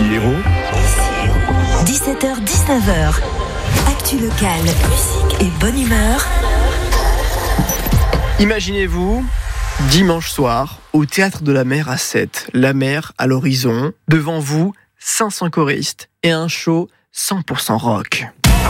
Ici Héros. 17h-19h. Actu locale, musique et bonne humeur. Imaginez-vous, dimanche soir, au Théâtre de la Mer à 7, la mer à l'horizon, devant vous, 500 choristes et un show 100% rock.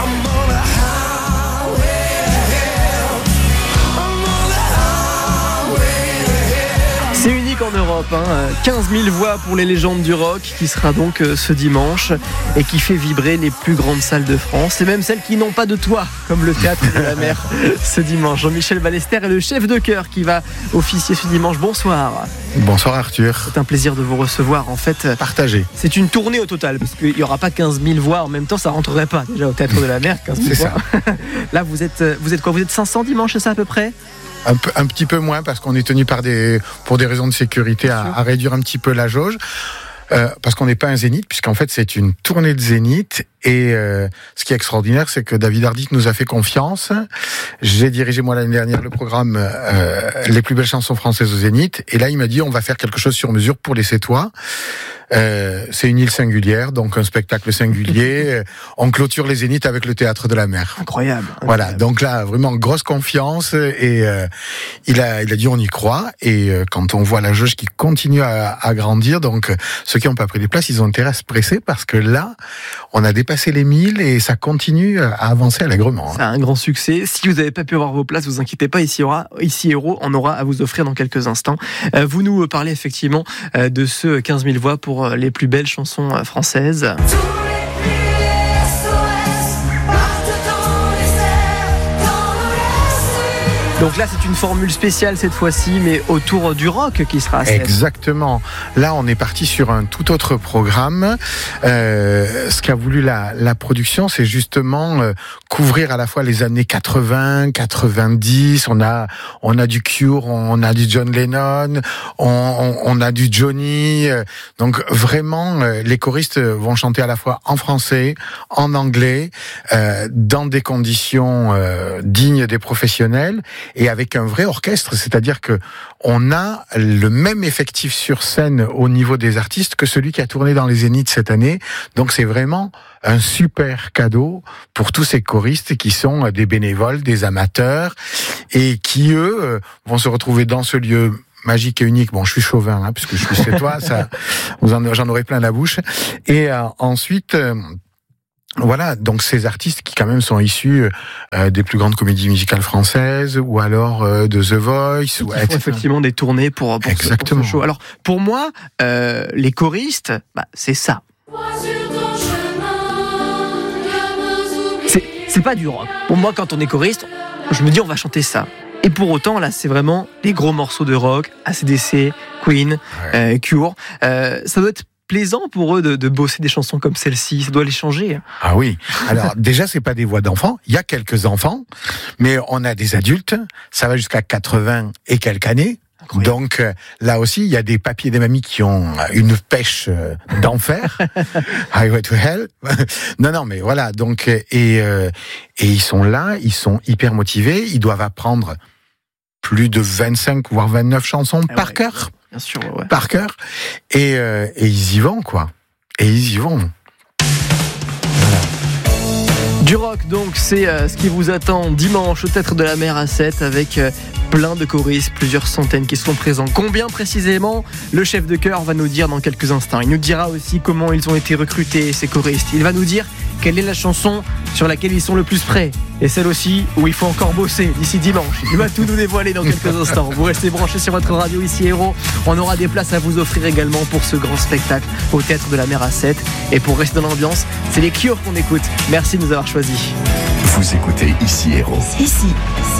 C'est unique en Europe, 15 000 voix pour les légendes du rock qui sera donc ce dimanche et qui fait vibrer les plus grandes salles de France et même celles qui n'ont pas de toit comme le Théâtre de la Mer ce dimanche. Jean-Michel Ballester est le chef de chœur qui va officier ce dimanche. Bonsoir. Bonsoir Arthur. C'est un plaisir de vous recevoir. En fait, partagez. C'est une tournée au total parce qu'il n'y aura pas 15 000 voix en même temps, ça rentrerait pas déjà au Théâtre de la Mer. 15 000 c'est voix. Ça. Là, vous êtes quoi? Vous êtes 500 dimanche, c'est ça à peu près? Un petit peu moins parce qu'on est tenu pour des raisons de sécurité à réduire un petit peu la jauge. Parce qu'on n'est pas un zénith, puisqu'en fait c'est une tournée de zénith. Et ce qui est extraordinaire, c'est que David Ardit nous a fait confiance. J'ai dirigé moi l'année dernière le programme Les plus belles chansons françaises au Zénith. Et là il m'a dit on va faire quelque chose sur mesure pour les Sétois. C'est une île singulière, donc un spectacle singulier. On clôture les Zéniths avec le Théâtre de la Mer. Incroyable. Voilà, donc là vraiment grosse confiance et il a dit on y croit. Et quand on voit la jauge qui continue à grandir, donc ceux qui n'ont pas pris des places, ils ont intérêt à se presser parce que là on a dépassé les 1000 et ça continue à avancer allègrement. C'est un grand succès. Si vous n'avez pas pu avoir vos places, vous inquiétez pas, ici Héros en aura à vous offrir dans quelques instants. Vous nous parlez effectivement de ce 15 000 voix pour les plus belles chansons françaises. Donc là, c'est une formule spéciale cette fois-ci, mais autour du rock qui sera à 7. Exactement. Là, on est parti sur un tout autre programme. Ce qu'a voulu la production, c'est justement couvrir à la fois les années 80, 90. On a du Cure, on a du John Lennon, on a du Johnny. Donc vraiment, les choristes vont chanter à la fois en français, en anglais, dans des conditions dignes des professionnels. Et avec un vrai orchestre, c'est-à-dire que on a le même effectif sur scène au niveau des artistes que celui qui a tourné dans les Zéniths cette année. Donc c'est vraiment un super cadeau pour tous ces choristes qui sont des bénévoles, des amateurs et qui eux vont se retrouver dans ce lieu magique et unique. Bon, je suis chauvin puisque je suis sétois, ça j'en aurai plein la bouche. Et ensuite voilà, donc ces artistes qui quand même sont issus des plus grandes comédies musicales françaises ou alors de The Voice. Ou font effectivement des tournées pour ce show. Alors pour moi, les choristes, c'est ça. C'est pas du rock. Pour moi, quand on est choriste, je me dis on va chanter ça. Et pour autant, là, c'est vraiment les gros morceaux de rock, AC/DC, Queen, Cure. Ça doit être plaisant pour eux de bosser des chansons comme celle-ci, ça doit les changer. Ah oui. Alors déjà, c'est pas des voix d'enfants. Il y a quelques enfants, mais on a des adultes. Ça va jusqu'à 80 et quelques années. Incroyable. Donc là aussi, il y a des papis et des mamies qui ont une pêche d'enfer. Highway to Hell. Non, mais voilà. Donc et ils sont là, ils sont hyper motivés. Ils doivent apprendre plus de 25 voire 29 chansons par cœur. Bien sûr, par cœur. Et ils y vont, quoi. Et ils y vont. Voilà. Du rock, donc, c'est ce qui vous attend dimanche au Théâtre de la Mer à 7 avec plein de choristes, plusieurs centaines qui sont présents. Combien précisément? Le chef de chœur va nous dire dans quelques instants. Il nous dira aussi comment ils ont été recrutés, ces choristes. Il va nous dire quelle est la chanson sur laquelle ils sont le plus prêts et celle aussi où il faut encore bosser d'ici dimanche. Il va tout nous dévoiler dans quelques instants. Vous restez branchés sur votre radio ici Héros. On aura des places à vous offrir également pour ce grand spectacle au Théâtre de la Mer à 7. Et pour rester dans l'ambiance, c'est les Cure qu'on écoute. Merci de nous avoir choisis. Vous écoutez ici Héros. Ici.